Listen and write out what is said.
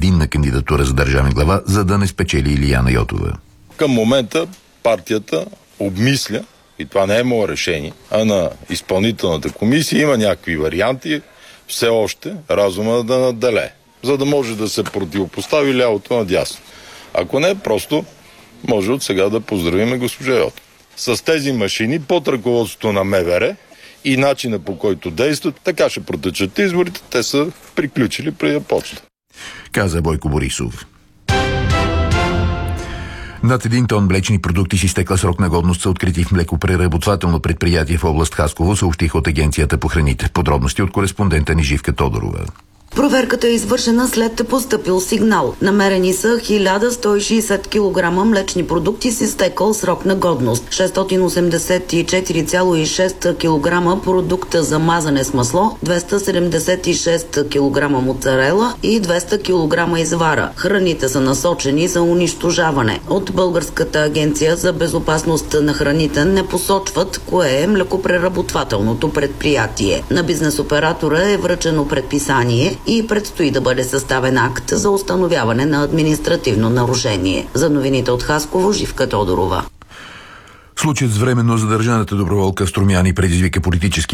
единна кандидатура за държавен глава, за да не спечели Илияна Йотова. Към момента партията обмисля, и това не е мое решение, а на изпълнителната комисия има някакви варианти, все още разума да наделее, за да може да се противопостави лявото надясно. Ако не, просто може от сега да поздравим госпожа Йотова. С тези машини под ръководството на МВР и начина по който действат, така ще протечат изборите, те са приключили преди да почнат. Каза Бойко Борисов. Над 1 тон млечни продукти с изтекла срок на годност са открити в млекопреработвателно предприятие в област Хасково, съобщиха от Агенцията по храните. Подробности от кореспондента ни Живка Тодорова. Проверката е извършена след постъпил сигнал. Намерени са 1160 кг млечни продукти с изтекъл срок на годност, 684,6 кг продукта за мазане с масло, 276 кг моцарела и 200 кг извара. Храните са насочени за унищожаване. От Българската агенция за безопасност на храните не посочват кое е млекопреработвателното предприятие. На бизнес оператора е връчено предписание и предстои да бъде съставен акт за установяване на административно нарушение. За новините от Хасково, Живка Тодорова. Случаят с временно задържаната доброволка в Струмяни предизвика политически